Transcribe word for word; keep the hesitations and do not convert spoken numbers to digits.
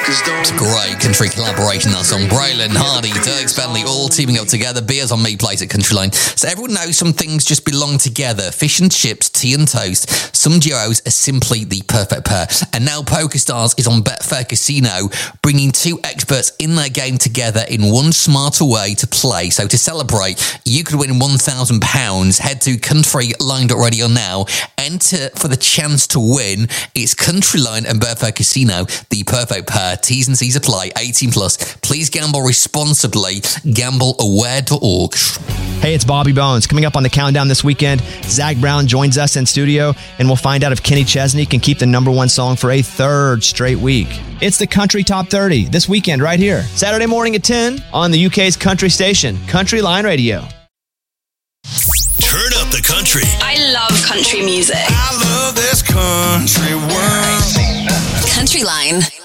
It's a great country collaboration, that song. Braylon, Hardy, Dirk Bentley, all teaming up together. Beers on Me plays at Countryline. So everyone knows some things just belong together. Fish and chips, tea and toast. Some duos are simply the perfect pair. And now PokerStars is on Betfair Casino, bringing two experts in their game together in one smarter way to play. So to celebrate, you could win one thousand pounds. Head to countryline dot radio now. Enter for the chance to win. It's Countryline and Betfair Casino, the perfect pair. T's and C's apply. eighteen plus. Please gamble responsibly. gamble aware dot org. Hey, it's Bobby Bones. Coming up on the countdown this weekend, Zach Brown joins us in studio, and we'll find out if Kenny Chesney can keep the number one song for a third straight week. It's the Country Top thirty this weekend right here. Saturday morning at ten on the U K's country station, Countryline Radio. Turn up the country. I love country music. I love this country world. Countryline.